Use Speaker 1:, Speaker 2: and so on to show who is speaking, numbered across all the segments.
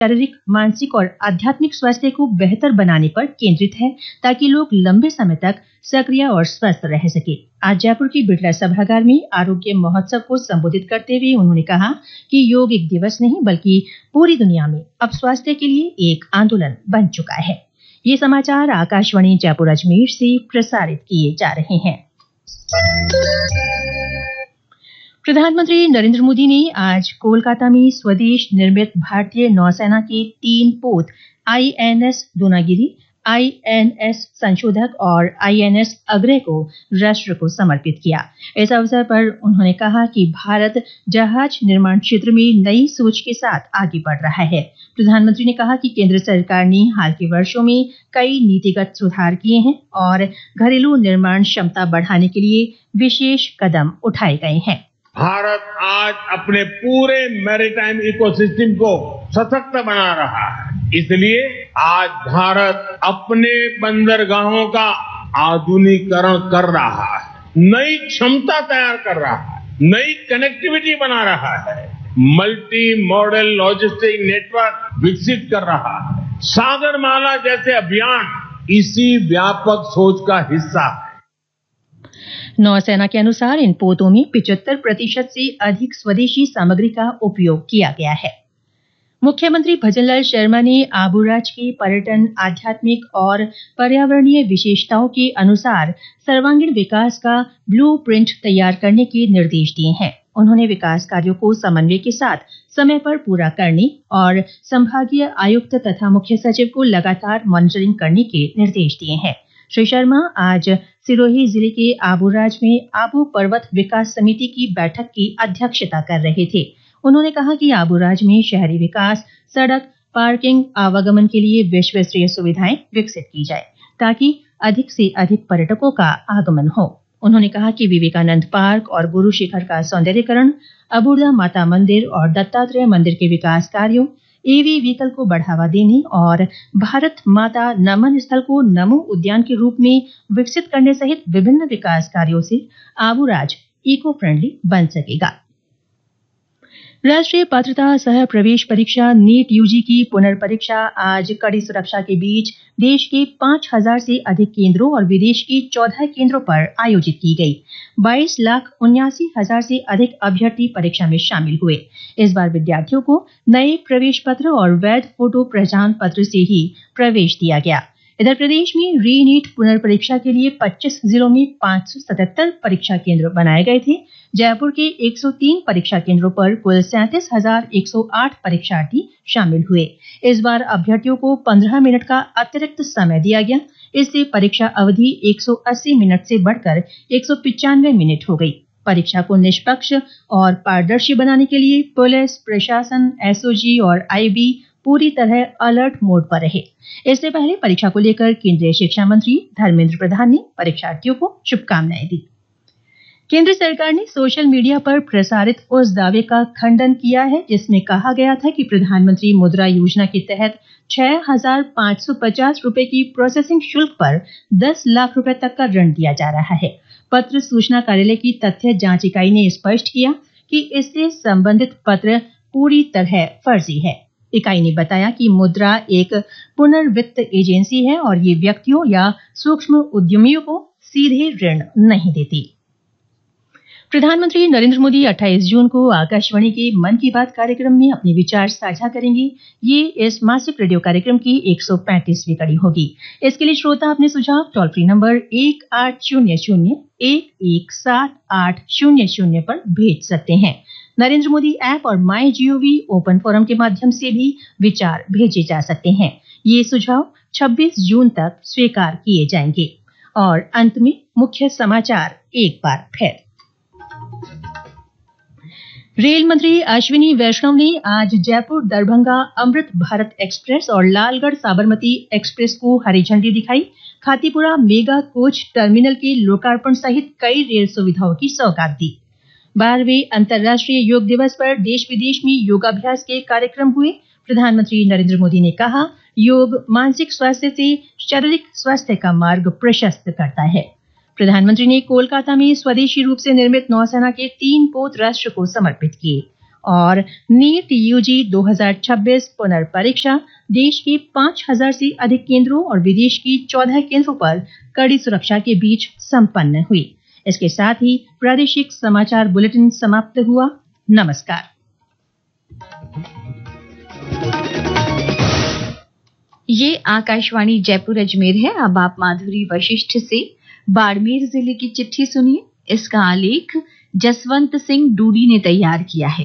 Speaker 1: शारीरिक, मानसिक और आध्यात्मिक स्वास्थ्य को बेहतर बनाने पर केंद्रित है ताकि लोग लंबे समय तक सक्रिय और स्वस्थ रह सके। आज जयपुर की बिड़ला सभागार में आरोग्य महोत्सव को संबोधित करते हुए उन्होंने कहा कि योग एक दिवस नहीं बल्कि पूरी दुनिया में अब स्वास्थ्य के लिए एक आंदोलन बन चुका है। ये समाचार आकाशवाणी जयपुर अजमेर से प्रसारित किए जा रहे हैं। प्रधानमंत्री नरेंद्र मोदी ने आज कोलकाता में स्वदेश निर्मित भारतीय नौसेना के 3 पोत आईएनएस दूनागिरी, आईएनएस संशोधक और आईएनएस अग्रय को राष्ट्र को समर्पित किया। इस अवसर पर उन्होंने कहा कि भारत जहाज निर्माण क्षेत्र में नई सोच के साथ आगे बढ़ रहा है। प्रधानमंत्री ने कहा कि केंद्र सरकार ने हाल के वर्षों में कई नीतिगत सुधार किए हैं और घरेलू निर्माण क्षमता बढ़ाने के लिए विशेष कदम उठाए गए हैं।
Speaker 2: भारत आज अपने पूरे मैरीटाइम इकोसिस्टम को सशक्त बना रहा है। इसलिए आज भारत अपने बंदरगाहों का आधुनिकीकरण कर रहा है, नई क्षमता तैयार कर रहा है, नई कनेक्टिविटी बना रहा है, मल्टी मॉडल लॉजिस्टिक नेटवर्क विकसित कर रहा है। सागरमाला जैसे अभियान इसी व्यापक सोच का हिस्सा है।
Speaker 1: नौसेना के अनुसार इन पोतों में 75% से अधिक स्वदेशी सामग्री का उपयोग किया गया है। मुख्यमंत्री भजनलाल शर्मा ने आबूराज के पर्यटन, आध्यात्मिक और पर्यावरणीय विशेषताओं के अनुसार सर्वांगीण विकास का ब्लूप्रिंट तैयार करने के निर्देश दिए हैं। उन्होंने विकास कार्यों को समन्वय के साथ समय पर पूरा करने और संभागीय आयुक्त तथा मुख्य सचिव को लगातार मॉनिटरिंग करने के निर्देश दिए हैं। श्री शर्मा आज सिरोही जिले के आबूराज में आबू पर्वत विकास समिति की बैठक की अध्यक्षता कर रहे थे। उन्होंने कहा कि आबूराज में शहरी विकास, सड़क, पार्किंग, आवागमन के लिए विश्व स्तरीय सुविधाएं विकसित की जाए ताकि अधिक से अधिक पर्यटकों का आगमन हो। उन्होंने कहा कि विवेकानंद पार्क और गुरु शिखर का सौंदर्यीकरण, अबूर्दा माता मंदिर और दत्तात्रेय मंदिर के विकास कार्यों, ईवी व्हीकल को बढ़ावा देने और भारत माता नमन स्थल को नमो उद्यान के रूप में विकसित करने सहित विभिन्न विकास कार्यों से आबूराज इको फ्रेंडली बन सकेगा। राष्ट्रीय पात्रता सह प्रवेश परीक्षा नीट यूजी की पुनर्परीक्षा आज कड़ी सुरक्षा के बीच देश के 5000 से अधिक केंद्रों और विदेश के 14 केंद्रों पर आयोजित की गई। 22,79,000 से अधिक अभ्यर्थी परीक्षा में शामिल हुए। इस बार विद्यार्थियों को नए प्रवेश पत्र और वैध फोटो पहचान पत्र से ही प्रवेश दिया गया। इधर प्रदेश में री नीट पुनर्परीक्षा के लिए 25 जिलों में 577 परीक्षा केंद्र बनाए गए थे। जयपुर के 103 परीक्षा केंद्रों पर कुल 37,108 परीक्षार्थी शामिल हुए। इस बार अभ्यर्थियों को 15 मिनट का अतिरिक्त समय दिया गया। इससे परीक्षा अवधि 180 मिनट से बढ़कर 195 मिनट हो गई। परीक्षा को निष्पक्ष और पारदर्शी बनाने के लिए पुलिस प्रशासन, एसओजी और आईबी पूरी तरह अलर्ट मोड पर रहे। इससे पहले परीक्षा को लेकर केंद्रीय शिक्षा मंत्री धर्मेंद्र प्रधान ने परीक्षार्थियों को शुभकामनाएं दी। केंद्र सरकार ने सोशल मीडिया पर प्रसारित उस दावे का खंडन किया है जिसमें कहा गया था कि प्रधानमंत्री मुद्रा योजना के तहत 6,550 रुपए की प्रोसेसिंग शुल्क पर 10 लाख रुपए तक का ऋण दिया जा रहा है। पत्र सूचना कार्यालय की तथ्य जांच इकाई ने स्पष्ट किया कि इससे संबंधित पत्र पूरी तरह फर्जी है। इकाई ने बताया कि मुद्रा एक पुनर्वित्त एजेंसी है और ये व्यक्तियों या सूक्ष्म उद्यमियों को सीधे ऋण नहीं देती। प्रधानमंत्री नरेंद्र मोदी 28 जून को आकाशवाणी के मन की बात कार्यक्रम में अपने विचार साझा करेंगे। ये इस मासिक रेडियो कार्यक्रम की 135वीं कड़ी होगी। इसके लिए श्रोता अपने सुझाव टोल फ्री नंबर 1800-117800 पर भेज सकते हैं। नरेंद्र मोदी ऐप और माई जीओवी ओपन फोरम के माध्यम से भी विचार भेजे जा सकते हैं। ये सुझाव 26 जून तक स्वीकार किए जाएंगे। और अंत में मुख्य समाचार एक बार फिर। रेल मंत्री अश्विनी वैष्णव ने आज जयपुर दरभंगा अमृत भारत एक्सप्रेस और लालगढ़ साबरमती एक्सप्रेस को हरी झंडी दिखाई। खातीपुरा मेगा कोच टर्मिनल के लोकार्पण सहित कई रेल सुविधाओं की सौगात दी। 12वें अंतर्राष्ट्रीय योग दिवस पर देश विदेश में योगाभ्यास के कार्यक्रम हुए। प्रधानमंत्री नरेंद्र मोदी ने कहा, योग मानसिक स्वास्थ्य से शारीरिक स्वास्थ्य का मार्ग प्रशस्त करता है। प्रधानमंत्री ने कोलकाता में स्वदेशी रूप से निर्मित नौसेना के 3 पोत राष्ट्र को समर्पित किए और नीट यूजी 2026 पुनर्परीक्षा देश के 5,000 से अधिक केंद्रों और विदेश के 14 केंद्रों पर कड़ी सुरक्षा के बीच संपन्न हुई। इसके साथ ही प्रादेशिक समाचार बुलेटिन समाप्त हुआ। नमस्कार।
Speaker 3: ये आकाशवाणी जयपुर अजमेर है। अब आप माधुरी वशिष्ठ से बाड़मेर जिले की चिट्ठी सुनिए। इसका आलेख जसवंत सिंह डूडी ने तैयार किया है।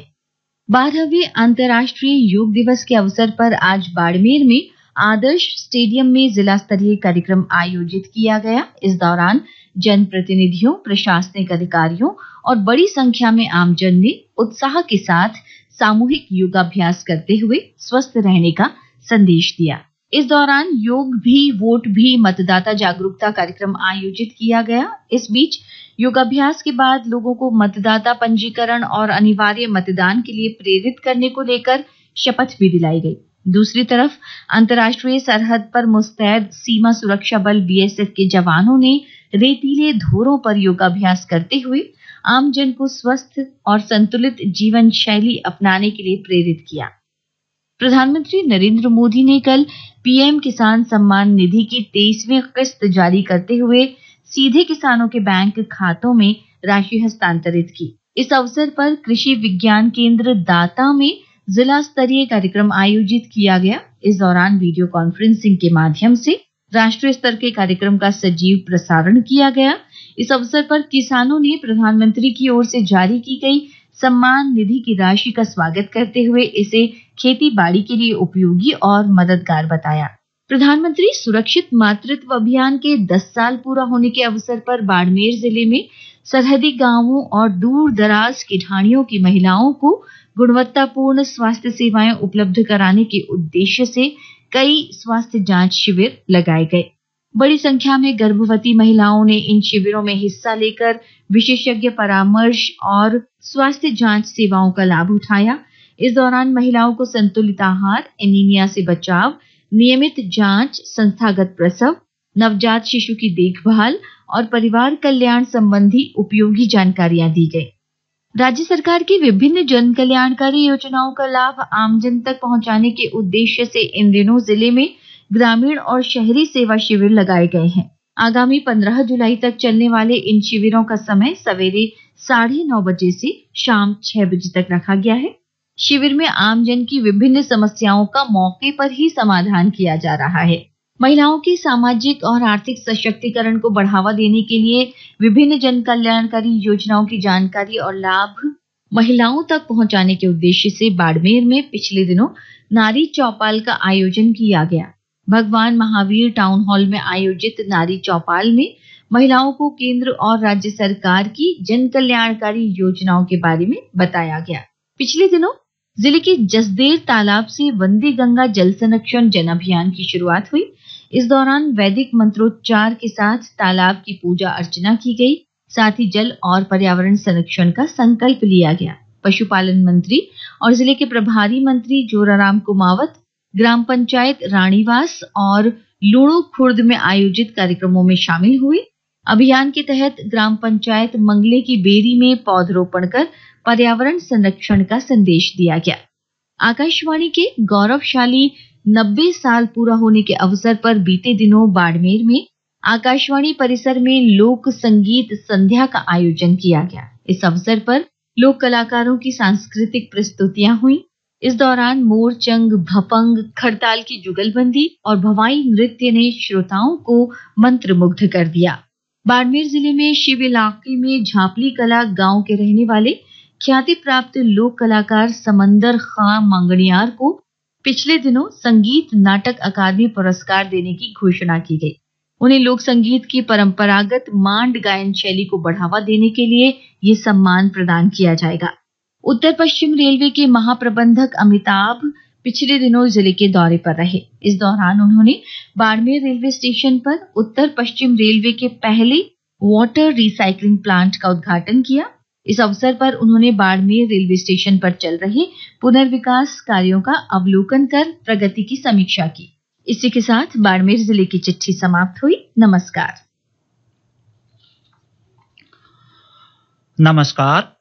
Speaker 3: 12वें अंतर्राष्ट्रीय योग दिवस के अवसर पर आज बाड़मेर में आदर्श स्टेडियम में जिला स्तरीय कार्यक्रम आयोजित किया गया। इस दौरान जनप्रतिनिधियों, प्रशासनिक अधिकारियों और बड़ी संख्या में आमजन ने उत्साह के साथ सामूहिक योगाभ्यास करते हुए स्वस्थ रहने का संदेश दिया। इस दौरान योग भी वोट भी मतदाता जागरूकता कार्यक्रम आयोजित किया गया। इस बीच योगाभ्यास के बाद लोगों को मतदाता पंजीकरण और अनिवार्य मतदान के लिए प्रेरित करने को लेकर शपथ भी दिलाई गई। दूसरी तरफ अंतर्राष्ट्रीय सरहद पर मुस्तैद सीमा सुरक्षा बल बीएसएफ के जवानों ने रेतीले धोरों पर योगाभ्यास करते हुए आमजन को स्वस्थ और संतुलित जीवन शैली अपनाने के लिए प्रेरित किया। प्रधानमंत्री नरेंद्र मोदी ने कल पीएम किसान सम्मान निधि की 23वीं किस्त जारी करते हुए सीधे किसानों के बैंक खातों में राशि हस्तांतरित की। इस अवसर पर कृषि विज्ञान केंद्र दाता में जिला स्तरीय कार्यक्रम आयोजित किया गया। इस दौरान वीडियो कॉन्फ्रेंसिंग के माध्यम से राष्ट्रीय स्तर के कार्यक्रम का सजीव प्रसारण किया गया। इस अवसर पर किसानों ने प्रधानमंत्री की ओर से जारी की गई सम्मान निधि की राशि का स्वागत करते हुए इसे खेती बाड़ी के लिए उपयोगी और मददगार बताया। प्रधानमंत्री सुरक्षित मातृत्व अभियान के 10 साल पूरा होने के अवसर पर बाड़मेर जिले में सरहदी गांवों और दूर दराज की ढाणियों की महिलाओं को गुणवत्तापूर्ण स्वास्थ्य सेवाएं उपलब्ध कराने के उद्देश्य से कई स्वास्थ्य जांच शिविर लगाए गए। बड़ी संख्या में गर्भवती महिलाओं ने इन शिविरों में हिस्सा लेकर विशेषज्ञ परामर्श और स्वास्थ्य जांच सेवाओं का लाभ उठाया। इस दौरान महिलाओं को संतुलित आहार, एनीमिया से बचाव, नियमित जांच, संस्थागत प्रसव, नवजात शिशु की देखभाल और परिवार कल्याण संबंधी उपयोगी जानकारियां दी गई। राज्य सरकार की विभिन्न जन कल्याणकारी योजनाओं का लाभ आमजन तक पहुंचाने के उद्देश्य से इन दिनों जिले में ग्रामीण और शहरी सेवा शिविर लगाए गए हैं। आगामी 15 जुलाई तक चलने वाले इन शिविरों का समय सवेरे 9:30 बजे से शाम 6 बजे तक रखा गया है। शिविर में आमजन की विभिन्न समस्याओं का मौके पर ही समाधान किया जा रहा है। महिलाओं के सामाजिक और आर्थिक सशक्तिकरण को बढ़ावा देने के लिए विभिन्न जन कल्याणकारी योजनाओं की जानकारी और लाभ महिलाओं तक पहुंचाने के उद्देश्य से बाड़मेर में पिछले दिनों नारी चौपाल का आयोजन किया गया। भगवान महावीर टाउन हॉल में आयोजित नारी चौपाल में महिलाओं को केंद्र और राज्य सरकार की जन कल्याणकारी योजनाओं के बारे में बताया गया। पिछले दिनों जिले के जसदेर तालाब से वंदे गंगा जल संरक्षण जन अभियान की शुरुआत हुई। इस दौरान वैदिक मंत्रोच्चार के साथ तालाब की पूजा अर्चना की गई। साथ ही जल और पर्यावरण संरक्षण का संकल्प लिया गया। पशुपालन मंत्री और जिले के प्रभारी मंत्री जोराराम कुमावत ग्राम पंचायत रानीवास और लूणो खुर्द में आयोजित कार्यक्रमों में शामिल हुए। अभियान के तहत ग्राम पंचायत मंगले की बेरी में पौधरोपण कर पर्यावरण संरक्षण का संदेश दिया गया। आकाशवाणी के गौरवशाली 90 साल पूरा होने के अवसर पर बीते दिनों बाड़मेर में आकाशवाणी परिसर में लोक संगीत संध्या का आयोजन किया गया। इस अवसर पर लोक कलाकारों की सांस्कृतिक प्रस्तुतियां हुई। इस दौरान मोरचंग, भपंग, खड़ताल की जुगलबंदी और भवाई नृत्य ने श्रोताओं को मंत्रमुग्ध कर दिया। बाड़मेर जिले में शिव इलाके में झापली कला गांव के रहने वाले ख्याति प्राप्त लोक कलाकार समंदर खां मांगणियार को पिछले दिनों संगीत नाटक अकादमी पुरस्कार देने की घोषणा की गई। उन्हें लोक संगीत की परंपरागत मांड गायन शैली को बढ़ावा देने के लिए ये सम्मान प्रदान किया जाएगा। उत्तर पश्चिम रेलवे के महाप्रबंधक अमिताभ पिछले दिनों जिले के दौरे पर रहे। इस दौरान उन्होंने बाड़मेर रेलवे स्टेशन पर उत्तर पश्चिम रेलवे के पहले वाटर रिसाइकलिंग प्लांट का उद्घाटन किया। इस अवसर पर उन्होंने बाड़मेर रेलवे स्टेशन पर चल रहे पुनर्विकास कार्यों का अवलोकन कर प्रगति की समीक्षा की। इसी के साथ बाड़मेर जिले की चिट्ठी समाप्त हुई। नमस्कार।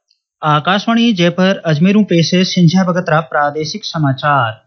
Speaker 4: आकाशवाणी जयपुर अजमेरू पेश है सिंझा बगतरा प्रादेशिक समाचार।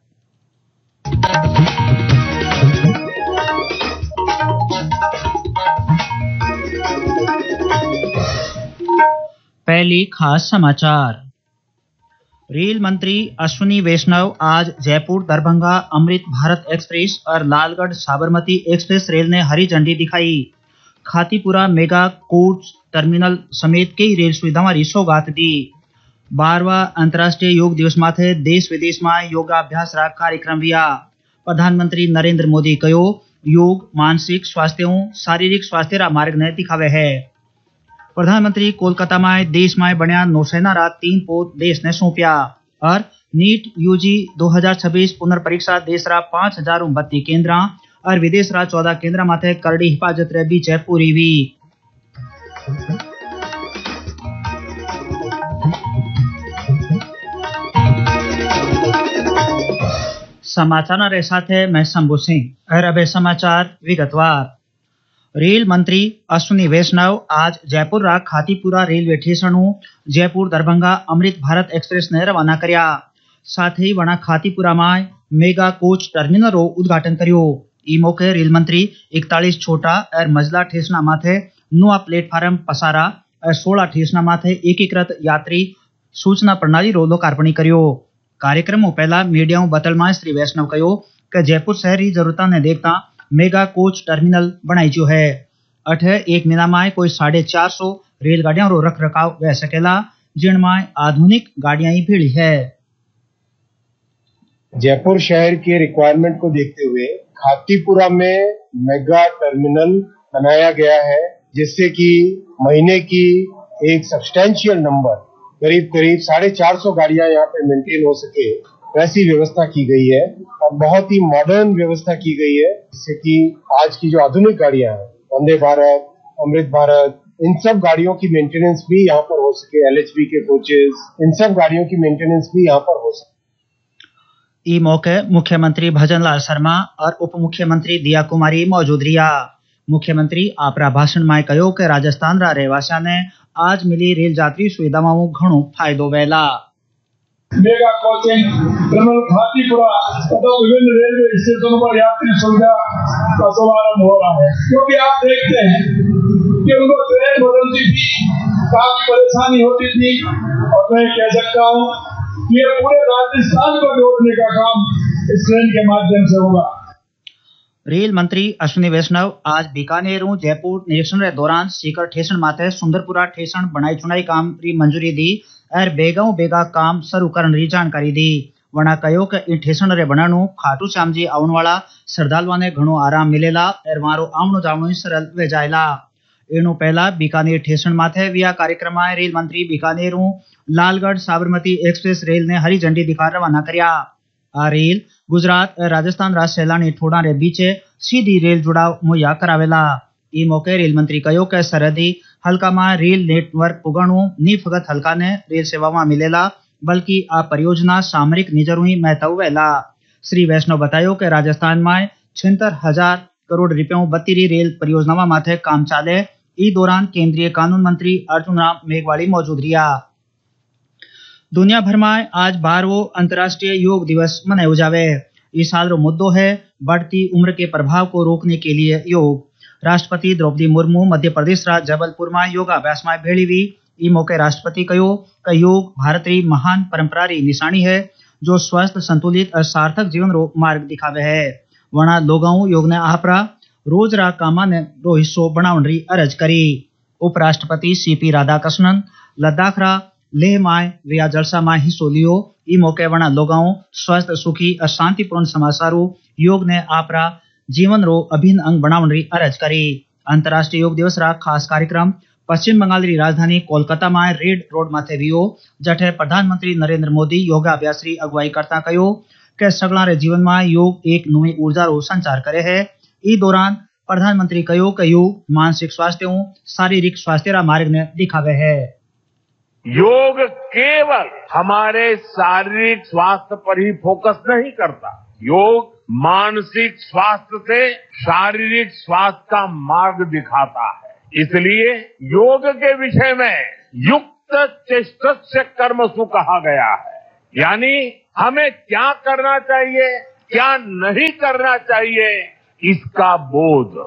Speaker 4: पहली खास समाचार। रेल मंत्री अश्विनी वैष्णव आज जयपुर दरभंगा अमृत भारत एक्सप्रेस और लालगढ़ साबरमती एक्सप्रेस रेल ने हरी झंडी दिखाई। खातीपुरा मेगा कोच टर्मिनल समेत कई रेल सुविधावां सौगात दी। 12वां अंतर्राष्ट्रीय योग दिवस माथे देश विदेश में योगाभ्यास रा कार्यक्रम हुआ। प्रधानमंत्री नरेंद्र मोदी कहो योग मानसिक स्वास्थ्य शारीरिक स्वास्थ्य रा मार्ग ने दिखावे है। प्रधानमंत्री कोलकाता में देश में बनिया नौसेना रा 3 पोत देश ने सौंपया और नीट यूजी 2026 पुनर्परीक्षा देश रा 5032 केंद्र और विदेश रा 14 केंद्र माथे करड़ी हिफाजत रे बीच पूरी हुई। समाचार रे साथे मैं शंभू सिंह और अब समाचार विगतवार। रेल मंत्री अश्विनी वैष्णव आज जयपुर रा Khatipura railway station Jaipur Darbhanga Amrit Bharat express ने रवाना करया। साथ ही वना खातीपुरा में मेगा कोच टर्मिनल रो उद्घाटन कर्यो। ई मौके रेल मंत्री 41 छोटा और मजला स्टेशन माथे नवा प्लेटफार्म पसारा और 16 स्टेशन माथे एकीकृत यात्री सूचना प्रणाली रो लोकार्पण कर्यो। कार्यक्रम पहला मीडिया बतल में श्री वैष्णव कहो कि जयपुर शहरी जरूरत ने देखता मेगा कोच टर्मिनल बनाई जो है। अठे एक महीना में कोई 450 रेलगाड़ियां रो रख रखाव वह सकेला जिनमें आधुनिक गाड़ियां ही भीड़ी है।
Speaker 5: जयपुर शहर के रिक्वायरमेंट को देखते हुए खातीपुरा में मेगा टर्मिनल बनाया गया है, जिससे कि महीने की एक सब्सटैंशियल नंबर करीब 450 गाड़ियां यहाँ पे मेंटेन हो सके वैसी व्यवस्था की गई है और बहुत ही मॉडर्न व्यवस्था की गई है, जिससे कि आज की जो आधुनिक गाड़ियां हैं वंदे भारत, अमृत भारत, इन सब गाड़ियों की मेंटेनेंस भी यहाँ पर हो सके। LHB के कोचेस, इन सब गाड़ियों की मेंटेनेंस भी यहाँ पर हो सके।
Speaker 4: ई मौके मुख्यमंत्री भजनलाल शर्मा और उप मुख्यमंत्री दिया कुमारी मौजूद रिया। मुख्यमंत्री आपरा भाषण में कहो कि राजस्थान रा रहवासियों ने आज मिली रेल यात्री सुविधाओं घणो फायदो वेला।
Speaker 6: मेगा कोचिंग टर्मिनल खातीपुरा तथा विभिन्न रेलवे स्टेशनों पर यात्री सुविधा का शुभारंभ हो रहा है, क्योंकि आप देखते हैं कि उनको ट्रेन बदलती थी, काफी परेशानी होती थी और मैं कह सकता हूँ कि ये पूरे राजस्थान को जोड़ने का काम इस ट्रेन के माध्यम से होगा।
Speaker 4: रेल मंत्री अश्विनी वैष्णव आज बीकानेर जयपुर निरीक्षण के दौरान सीकर स्टेशन माथे सुंदरपुरा स्टेशन बनाई चुनाई काम री मंजूरी दी और बेगा काम शुरू करने री जानकारी दी। वना कहो कि इन स्टेशन रे बनाणु खाटू श्याम जी आवन वाला श्रद्धालुओं ने घणो आराम मिलेला और मारो आवणो जावणो सरल वे जायला। एनु पहला बीकानेर स्टेशन माथे विया कार्यक्रम में रेल मंत्री बीकानेर लालगढ़ साबरमती एक्सप्रेस रेल ने हरी झंडी दिखा रवाना करया। आ रेल गुजरात और राजस्थान रा सैलानी ठोड़ा रे बीच सीधी रेल जुड़ाव मुहैया करावेला। ई मौके रेल मंत्री कहो कि सरहदी हल्का में रेल नेटवर्क पुगणु नी फगत हल्का ने रेल सेवा में मिलेला, बल्कि आ परियोजना सामरिक निजरू ही महत्व वेला। श्री वैष्णव बतायो कि राजस्थान में 76,000 करोड़ रुपयों 32 रेल परियोजनाओं माथे काम चाले। ई दौरान केंद्रीय कानून मंत्री अर्जुन राम मेघवाली मौजूद रिया। दुनिया भर में आज 12वां अंतर्राष्ट्रीय योग दिवस मनायो जावे। इस साल रो मुद्दो है बढ़ती उम्र के प्रभाव को रोकने के लिए योग। राष्ट्रपति द्रौपदी मुर्मू मध्य प्रदेश रा जबलपुर में योगाभ्यास में भेड़ी हुई। ई मौके राष्ट्रपति कहो कि योग भारत री महान परंपरा री निशानी है, जो स्वस्थ संतुलित और सार्थक जीवन रो मार्ग दिखावे है। वना लोगों योग ने आपरा रोज रा कामा ने रो हिस्सो बनावन री अरज करी। उपराष्ट्रपति CP राधाकृष्णन लद्दाख रा लेह में विया जलसा में हिस्सो लियो। ई मौके वना लोगों स्वस्थ सुखी और शांतिपूर्ण समासारू योग ने आपरा जीवन रो अभिन्न अंग बनावन री अरज करी। अंतर्राष्ट्रीय योग दिवस रा खास कार्यक्रम पश्चिम बंगाल री राजधानी कोलकाता में रेड रोड माथे वियो, जठे प्रधानमंत्री नरेंद्र मोदी योगाभ्यास री अगुवाई करता कहो कि सगला रे जीवन में योग एक नई ऊर्जा रो संचार करे है। ई दौरान प्रधानमंत्री कहो कि योग मानसिक स्वास्थ्य शारीरिक स्वास्थ्य रा मार्ग ने दिखावे है।
Speaker 2: योग केवल हमारे शारीरिक स्वास्थ्य पर ही फोकस नहीं करता, योग मानसिक स्वास्थ्य से शारीरिक स्वास्थ्य का मार्ग दिखाता है। इसलिए योग के विषय में युक्त चेष्टस्य कर्मसु कहा गया है, यानी हमें क्या करना चाहिए, क्या नहीं करना चाहिए, इसका बोध।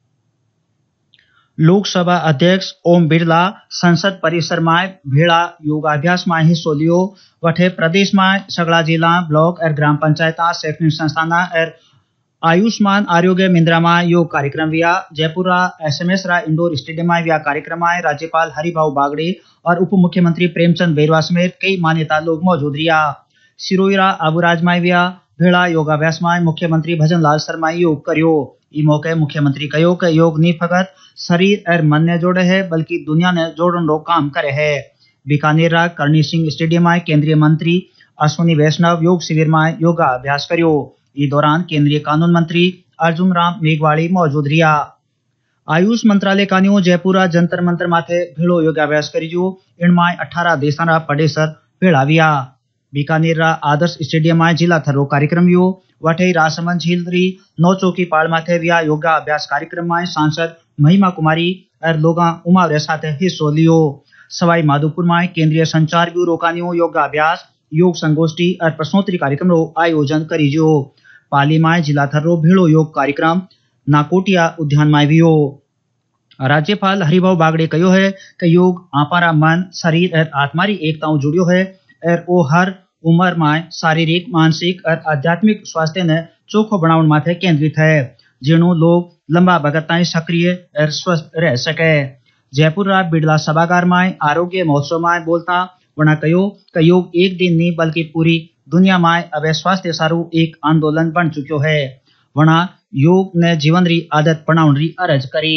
Speaker 4: लोकसभा अध्यक्ष ओम बिरला संसद परिसर में भेड़ा योगाभ्यास में हिस्सो लियो। वठे प्रदेश में सगला जिला ब्लॉक और ग्राम पंचायत शैक्षणिक संस्थान और आयुष्मान आरोग्य मिंद्रा में योग कार्यक्रम हुआ। जयपुर SMS इंडोर स्टेडियम में हुआ कार्यक्रम में राज्यपाल हरिभाऊ बागड़े और उप मुख्यमंत्री प्रेमचंद बैरवा समेत कई मान्यता लोग मौजूद रहा। सिरोईरा आबूराज में हुआ भेड़ा योगाभ्यास में मुख्यमंत्री भजनलाल शर्मा योग करियो। ई मौके मुख्यमंत्री कहो कि योग नी फकत शरीर और मन ने जोड़े है बल्कि दुनिया ने जोड़न रो काम करे है। बीकानेर करणी सिंह स्टेडियम में केंद्रीय मंत्री अश्विनी वैष्णव योग शिविर में योगा अभ्यास करियो। इस दौरान केंद्रीय कानून मंत्री अर्जुन राम मेघवाड़ी मौजूद रहा। आयुष मंत्रालय कान्यो जयपुर जंतर मंतर माथे भेड़ो योगाभ्यास करियो। इनमें 18 देशना पडेसर भेड़ा हुआ। बीकानेर आदर्श स्टेडियम में जिला थर्रो कार्यक्रम हुआ। वठे राजसमंद झीलरी नौ चौकी पाड़ माथे हुआ योगा अभ्यास कार्यक्रम में सांसद महिमा कुमारी और लोग उमावरे साथ हिस्सो लियो। सवाई माधोपुर में केंद्रीय संचार ब्यूरो कान्यो योगा अभ्यास योग संगोष्ठी और प्रश्नोत्तरी कार्यक्रम रो आयोजन करीजो। पाली में जिला थर्रो भेड़ो योग कार्यक्रम नाकोटिया उद्यान में हुओ। राज्यपाल हरिभाऊ बागड़े कहो है कि योग आपारा मन शरीर और आत्मारी एकताओं जुड़ियो है और वो हर उम्र में शारीरिक मानसिक और आध्यात्मिक स्वास्थ्य ने चोखो बनाउन माथे केंद्रित है, जिणु लोग लंबा वक्त ताईं सक्रिय और स्वस्थ रह सके। जयपुर बिड़ला सभागार में आरोग्य महोत्सव में बोलता वना कहो कि योग एक दिन नहीं बल्कि पूरी दुनिया में अब स्वास्थ्य सारू एक आंदोलन बन चुक्यो है। वना योग ने जीवन री आदत बनाउन री अरज करी।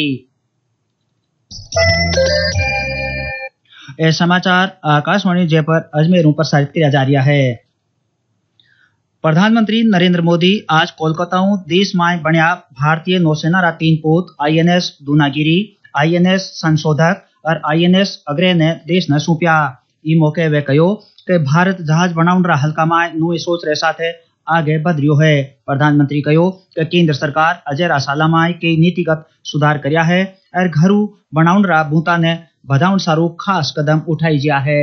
Speaker 4: ये समाचार आकाशवाणी जयपुर अजमेर प्रसारित किया जा रहा है। प्रधानमंत्री नरेंद्र मोदी आज कोलकाता देश में बनिया भारतीय नौसेना रा 3 पोत INS दूनागिरी, INS संशोधक और INS अग्रय ने देश ने सौंपया। ई मौके वे कहो कि भारत जहाज बनाउन रा हल्का में नुए सोच रे साथे आगे बढ़ रियो है। प्रधानमंत्री कहो कि केंद्र सरकार अजय साला में कई नीतिगत सुधार करया है और घरू बनाउन रा बूता ने बधाउन सारू खास कदम उठाई गया है।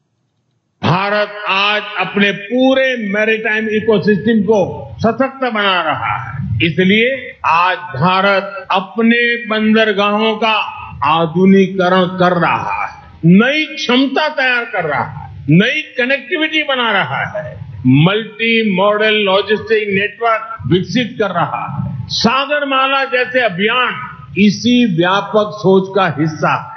Speaker 2: भारत आज अपने पूरे मैरीटाइम इकोसिस्टम को सशक्त बना रहा है, इसलिए आज भारत अपने बंदरगाहों का आधुनिकीकरण कर रहा है, नई क्षमता तैयार कर रहा है, नई कनेक्टिविटी बना रहा है, मल्टी मॉडल लॉजिस्टिक नेटवर्क विकसित कर रहा है। सागरमाला जैसे अभियान इसी व्यापक सोच का हिस्सा है।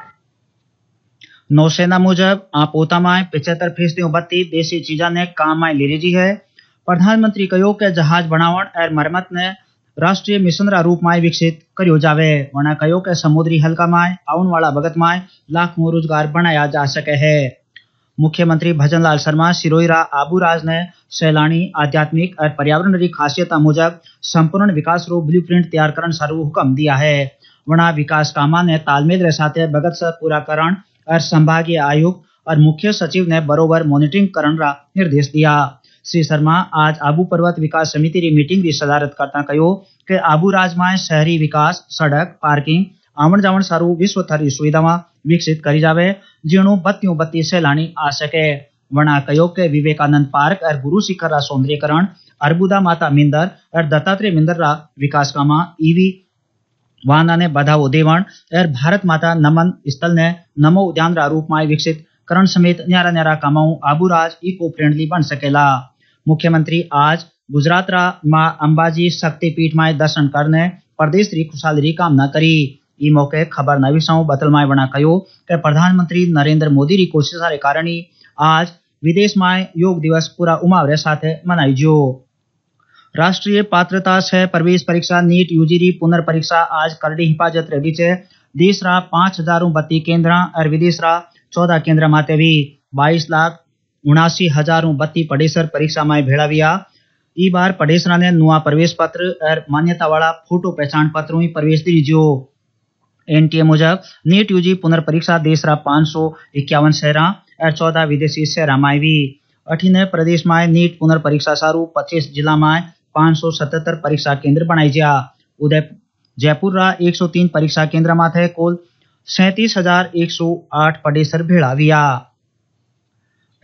Speaker 4: नौसेना मुजब पोता में 75% बत्ती देसी चीजा ने काम में ले लीजी है। प्रधानमंत्री कहो कि जहाज बनावण और मरम्मत ने राष्ट्रीय मिशन रा रूप में विकसित करियो जावे। वना कहो कि समुद्री हल्का में आउन वाला भगत में लाखों रोजगार बनाया जा सके है। मुख्यमंत्री भजनलाल शर्मा सिरोईरा आबूराज ने सैलानी आध्यात्मिक और पर्यावरण री खासियता मुजब संपूर्ण विकास रो ब्लूप्रिंट तैयार करन सारू हुक्म दिया है। वना विकास कामा ने तालमेल रे साथे भगत से पूरा करण और संभागीय आयुक्त और मुख्य सचिव ने बरोबर मॉनिटरिंग करन रा निर्देश दिया। श्री शर्मा आज आबू पर्वत विकास समिति री मीटिंग री सदारत करता कहो कि आबूराज में शहरी विकास, सड़क, पार्किंग, आवण जावण सारू विश्वस्तरीय सुविधावां विकसित करी जावे, जीणु बत्तियों बत्ती सैलानी आ सके। वना कहो कि विवेकानंद पार्क और गुरु शिखर रा सौंदर्यकरण, अर्बुदा माता मिंदर और दत्तात्रेय मिंदर रा विकास कामा ईवी वाहना ने बढ़ावो देवण और भारत माता नमन स्थल ने नमो उद्यान रा रूप में विकसित करण समेत न्यारा न्यारा कामाऊ आबूराज इको फ्रेंडली बन सकेला। मुख्यमंत्री आज गुजरात रा मां अंबाजी शक्तिपीठ में दर्शन करने प्रदेश री खुशहाली कामना करी। ई मौके खबर नवीसाऊ बतलमाय वना कहो कि प्रधानमंत्री नरेंद्र मोदी री कोशिशा रे कारण आज विदेश में योग दिवस पूरा उमावरे साथे मनाई जो। राष्ट्रीय पात्रता से प्रवेश परीक्षा नीट यूजी री पुनर्परीक्षा आज करड़ी हिफाजत रे बीचे देश रा 5032 केंद्र और विदेश रा 14 केंद्र माते भी 22,79,032 पडेसर परीक्षा में भेड़ा हुआ। ई बार पडेसरा ने नुआ प्रवेश पत्र और मान्यता वाला फोटो पहचान पत्रों ही प्रवेश दीजियो। एनटीए मुजब नीट यूजी पुनर्परीक्षा देश रा 551 शहरा और 14 विदेशी शहरा में हुई। अठीने प्रदेश में नीट पुनर्परीक्षा सारू 25 जिला में 577 परीक्षा केंद्र बनाई जा। जयपुर रा 103 परीक्षा केंद्र माथे कुल 37,108 पडेसर भेड़ा हुआ।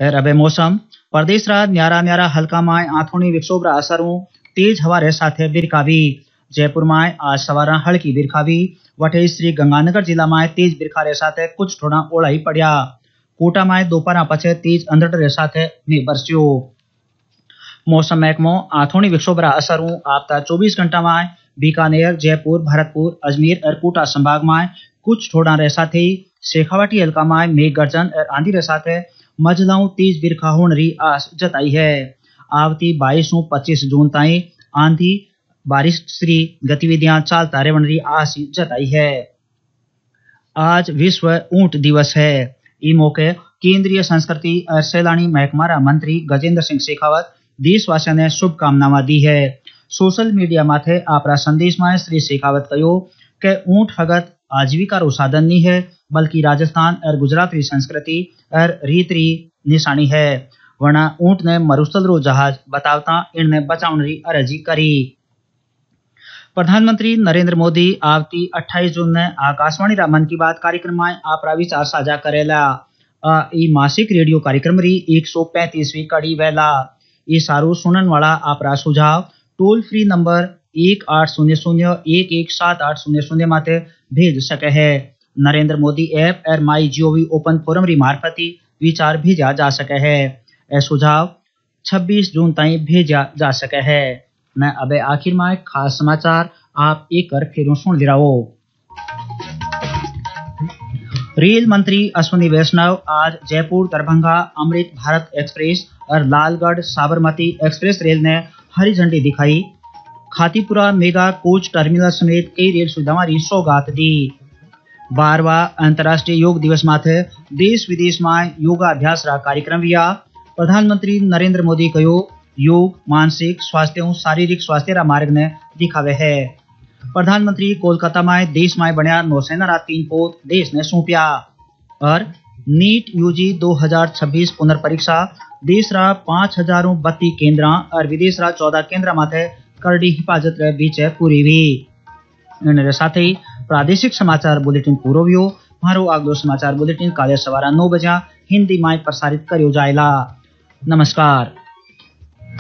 Speaker 4: और अब मौसम प्रदेश रा न्यारा न्यारा हल्का माय आथोनी विक्षोभ रा असरों तेज हवा रे साथे बिरखा भी। जयपुर माय आज सवारा हल्की बिरखा भी। वटे श्री गंगानगर जिला माय तेज बिरखा रे साथे कुछ थोड़ा ओलाई पड़िया। कोटा माय दोपहर पछे तेज अंधड़ रे साथे में बरस्यो। मौसम महकमो आथोनी विक्षोभ रा असरों आपता 24 घंटा माय बीकानेर, जयपुर, भरतपुर, अजमेर और कोटा संभाग माय कुछ थोड़ा रे साथे शेखावाटी हल्का माय मेघ गर्जन और आंधी रे साथे मझलाऊ तेज बिरखा होने री आस जताई है। आवती 22 और 25 जून ताई आंधी बारिश श्री गतिविधियां चालता रहने री आस जताई है। आज विश्व ऊंट दिवस है। ई मौके केंद्रीय संस्कृति और सैलानी महकमा मंत्री गजेंद्र सिंह शेखावत देशवासियों ने शुभकामनाएं दी है। सोशल मीडिया माथे आपरा संदेश में श्री शेखावत कहो कि ऊंट हगत आजीविका रो साधन नहीं है बल्कि राजस्थान और गुजरात री संस्कृति और रीत री निशानी है। वरना ऊंट ने मरुस्थल रो जहाज बतावता इनने बचावन री अर्जी करी। प्रधानमंत्री नरेंद्र मोदी आवती 28 जून ने आकाशवाणी रा मन की बात कार्यक्रम में आपरा विचार साझा करेला। ई मासिक रेडियो कार्यक्रम री 135वीं कड़ी वेला। ई सारू सुनन वाला आपरा सुझाव टोल फ्री नंबर 1800117800 माते भेज सके है। नरेंद्र मोदी ऐप और माई जीओवी ओपन फोरम री मार्फती विचार भेजा जा सके है। ए सुझाव 26 जून ताई भेजा जा सके है। न अब आखिर में खास समाचार आप एक कर फिर सुन लिराओ। रेल मंत्री अश्विनी वैष्णव आज जयपुर दरभंगा अमृत भारत एक्सप्रेस और लालगढ़ साबरमती एक्सप्रेस रेल ने हरी झंडी दिखाई। खातीपुरा मेगा कोच टर्मिनल समेत कई रेल सुविधाओं की सौगात दी। 12वां अंतर्राष्ट्रीय योग दिवस माथे देश विदेश में योगाभ्यास रा कार्यक्रम हुआ। प्रधानमंत्री नरेंद्र मोदी कहो योग मानसिक स्वास्थ्य और शारीरिक स्वास्थ्य रा मार्ग ने दिखावे है। प्रधानमंत्री कोलकाता में देश में बनया नौसेना रा 3 पोत देश ने सौंपिया। और नीट यूजी 2026 पुनर्परीक्षा देश रा 5032 केंद्र और विदेश रा 14 केंद्र माथे करड़ी हिफाजत रे बीच पूरी हुई। इनके साथ ही प्रादेशिक समाचार बुलेटिन पूरो हुयो। मारो अगलो समाचार बुलेटिन काले सवारा 9 बजे हिंदी में प्रसारित करियो जाएला। नमस्कार।